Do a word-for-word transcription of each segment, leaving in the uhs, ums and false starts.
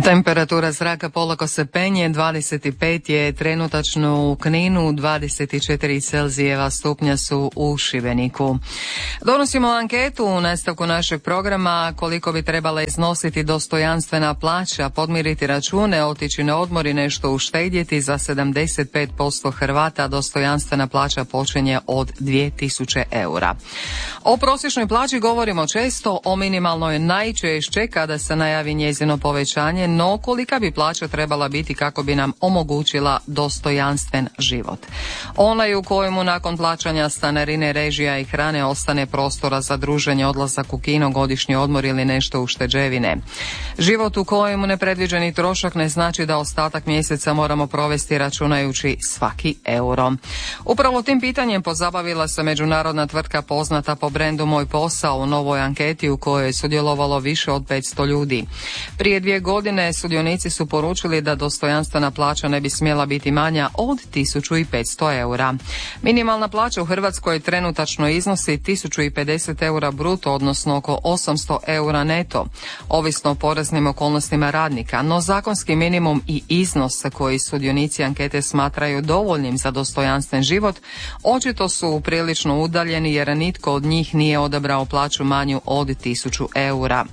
Temperatura zraka polako se penje, dvadeset pet je trenutačno u Kninu, dvadeset četiri Celzijeva stupnja su u Šibeniku. Donosimo anketu u nastavku našeg programa koliko bi trebala iznositi dostojanstvena plaća, podmiriti račune, otići na odmor i nešto uštedjeti. Za sedamdeset pet posto Hrvata dostojanstvena plaća počinje od dvije tisuće eura. O prosječnoj plaći govorimo često, o minimalnoj najčešće kada se najavi njezino povećanje, no kolika bi plaća trebala biti kako bi nam omogućila dostojanstven život. Onaj u kojemu nakon plaćanja stanarine, režija i hrane ostane prostora za druženje, odlazak u kino, godišnji odmor ili nešto ušteđevine. Život u kojemu nepredviđeni trošak ne znači da ostatak mjeseca moramo provesti računajući svaki euro. Upravo tim pitanjem pozabavila se međunarodna tvrtka poznata po brendu Moj posao u novoj anketi u kojoj je sudjelovalo više od petsto ljudi. Prije dvije godine sudionici su poručili da dostojanstvena plaća ne bi smjela biti manja od tisuću petsto eura. Minimalna plaća u Hrvatskoj trenutačno iznosi tisuću pedeset eura bruto, odnosno oko osamsto eura neto, ovisno o poreznim okolnostima radnika, no zakonski minimum i iznos koji sudionici ankete smatraju dovoljnim za dostojanstven život očito su prilično udaljeni jer nitko od njih nije odabrao plaću manju od tisuću eura.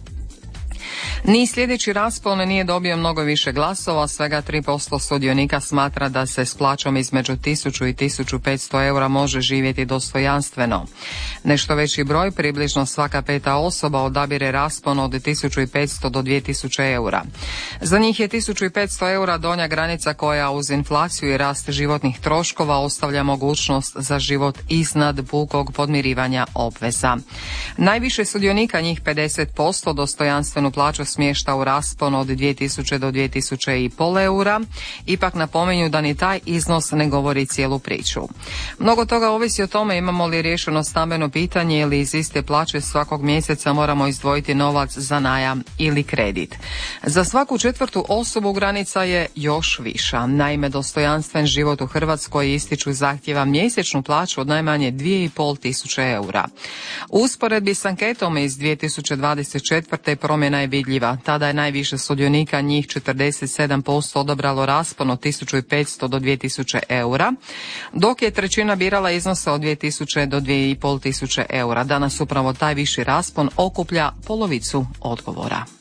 Ni sljedeći raspon nije dobio mnogo više glasova, svega tri posto sudionika smatra da se s plaćom između tisuću i tisuću petsto eura može živjeti dostojanstveno. Nešto veći broj, približno svaka peta osoba, odabire raspon od tisuću petsto do dvije tisuće eura. Za njih je tisuću petsto eura donja granica koja uz inflaciju i rast životnih troškova ostavlja mogućnost za život iznad pukog podmirivanja obveza. Najviše sudionika, njih pedeset posto, dostojanstvenu plaću smješta u raspon od dvije tisuće do dvije tisuće petsto eura, ipak napominju da ni taj iznos ne govori cijelu priču. Mnogo toga ovisi o tome imamo li riješeno stambeno pitanje ili iz iste plaće svakog mjeseca moramo izdvojiti novac za najam ili kredit. Za svaku četvrtu osobu granica je još viša. Naime, dostojanstven život u Hrvatskoj ističu zahtjeva mjesečnu plaću od najmanje dvije i pol tisuće eura. U usporedbi s anketom iz dvije tisuće dvadeset četvrte promjena je vidljiva. Tada je najviše sudionika, njih četrdeset sedam posto, odabralo raspon od tisuću petsto do dvije tisuće eura, dok je trećina birala iznose od dvije tisuće do dvije i pol tisuće eura. Danas upravo taj viši raspon okuplja polovicu odgovora.